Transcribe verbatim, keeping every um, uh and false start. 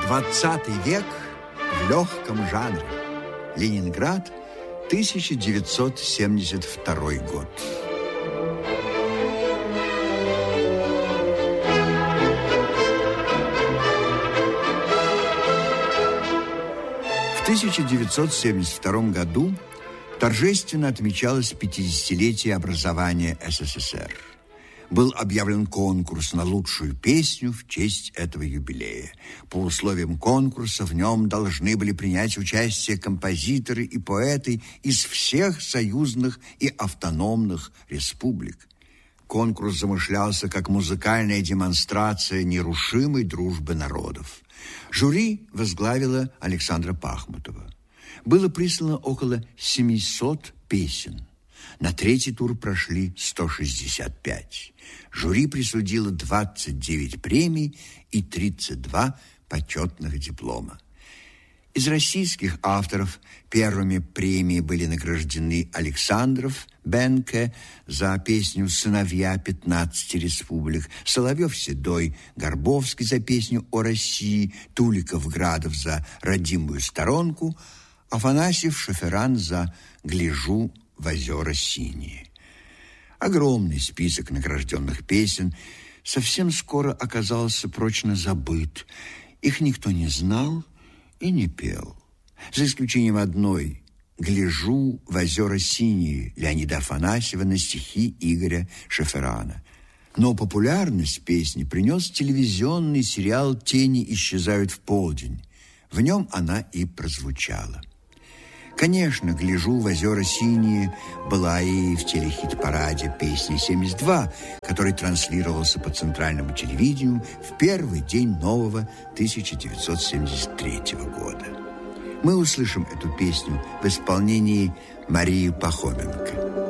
Двадцатый век в легком жанре. Ленинград, тысяча девятьсот семьдесят второй год. В тысяча девятьсот семьдесят втором году торжественно отмечалось пятидесятилетие образования СССР. Был объявлен конкурс на лучшую песню в честь этого юбилея. По условиям конкурса в нем должны были принять участие композиторы и поэты из всех союзных и автономных республик. Конкурс замышлялся как музыкальная демонстрация нерушимой дружбы народов. Жюри возглавила Александра Пахмутова. Было прислано около семисот песен. На третий тур прошли сто шестьдесят пять. Жюри присудило двадцать девять премий и тридцать два почетных диплома. Из российских авторов первыми премии были награждены Александров, Бенке за песню «Сыновья пятнадцати республик», Соловьев-Седой, Горбовский за песню «О России», Туликов-Градов за «Родимую сторонку», Афанасьев-Шоферан за «Гляжу в озера синие». Огромный список награжденных песен совсем скоро оказался прочно забыт. Их никто не знал и не пел. За исключением одной «Гляжу в озера синие» Леонида Афанасьева на стихи Игоря Шоферана. Но популярность песни принес телевизионный сериал «Тени исчезают в полдень». В нем она и прозвучала. Конечно, «Гляжу в озера синие» была и в телехит-параде «Песни семьдесят два», который транслировался по центральному телевидению в первый день нового тысяча девятьсот семьдесят третьего года. Мы услышим эту песню в исполнении Марии Пахоменко.